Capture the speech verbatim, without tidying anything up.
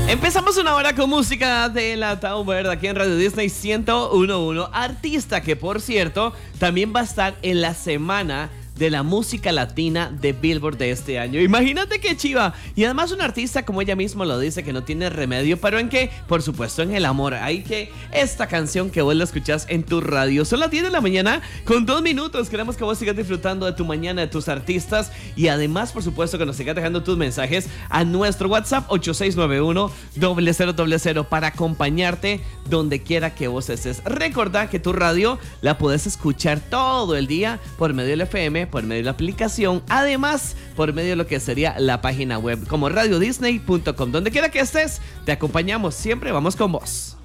Empezamos una hora con música de la Tower aquí en Radio Disney ciento uno punto uno. Artista que, por cierto, también va a estar en la semana de la música latina de Billboard de este año. Imagínate qué chiva. Y además un artista, como ella misma lo dice, que no tiene remedio. ¿Pero en qué? Por supuesto en el amor. Hay que esta canción que vos la escuchás en tu radio. Son las diez de la mañana con dos minutos. Queremos que vos sigas disfrutando de tu mañana, de tus artistas. Y además, por supuesto, que nos sigas dejando tus mensajes a nuestro WhatsApp ocho seis nueve uno, cero cero cero cero para acompañarte donde quiera que vos estés. Recordá que tu radio la podés escuchar todo el día por medio del F M, por medio de la aplicación, además por medio de lo que sería la página web como radio disney punto com. Donde quiera que estés, te acompañamos siempre, vamos con vos.